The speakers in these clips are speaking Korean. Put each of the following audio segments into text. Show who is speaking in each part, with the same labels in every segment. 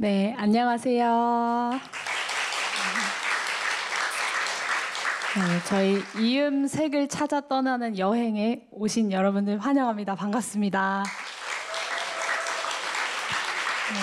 Speaker 1: 네, 안녕하세요. 네, 저희 이음색을 찾아 떠나는 여행에 오신 여러분들 환영합니다. 반갑습니다. 네.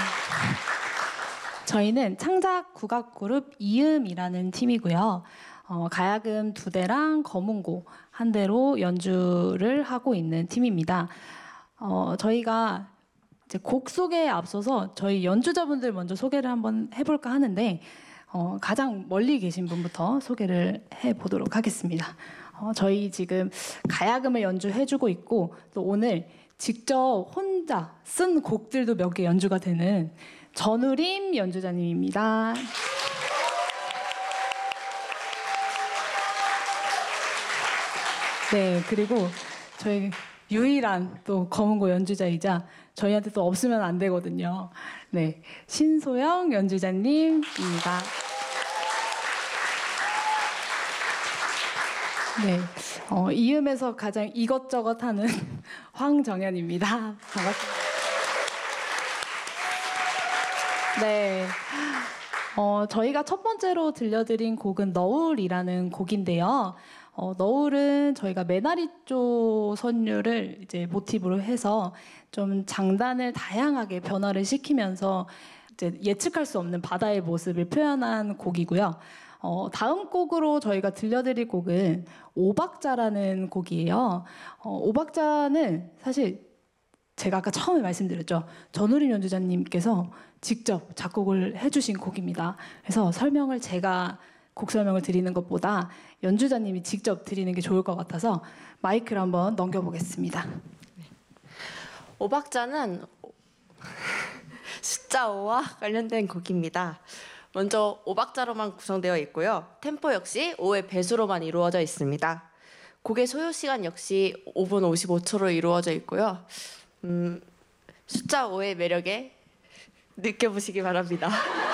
Speaker 1: 저희는 창작 국악 그룹 이음이라는 팀이고요. 가야금 2대랑 검은고 1대로 연주를 하고 있는 팀입니다. 저희가 이제 곡 소개에 앞서서 저희 연주자분들 먼저 소개를 한번 해볼까 하는데 가장 멀리 계신 분부터 소개를 해보도록 하겠습니다. 저희 지금 가야금을 연주해주고 있고 또 오늘 직접 혼자 쓴 곡들도 몇 개 연주가 되는 전우림 연주자님입니다. 네, 그리고 저희 유일한 또 검은고 연주자이자 저희한테 또 없으면 안 되거든요. 네, 신소영 연주자님입니다. 네, 이음에서 가장 이것저것 하는 황정현입니다. 반갑습니다. 네, 저희가 첫 번째로 들려드린 곡은 너울이라는 곡인데요. 너울은 저희가 메나리조 선율을 이제 모티브로 해서 좀 장단을 다양하게 변화를 시키면서 이제 예측할 수 없는 바다의 모습을 표현한 곡이고요. 다음 곡으로 저희가 들려드릴 곡은 오박자라는 곡이에요. 오박자는 사실 제가 아까 처음에 말씀드렸죠. 전우림 연주자님께서 직접 작곡을 해주신 곡입니다. 그래서 설명을 제가 곡 설명을 드리는 것보다 연주자님이 직접 드리는 게 좋을 것 같아서 마이크를 한번 넘겨보겠습니다.
Speaker 2: 오박자는 숫자 5와 관련된 곡입니다. 먼저 오박자로만 구성되어 있고요. 템포 역시 5의 배수로만 이루어져 있습니다. 곡의 소요 시간 역시 5분 55초로 이루어져 있고요. 숫자 5의 매력에 느껴보시기 바랍니다.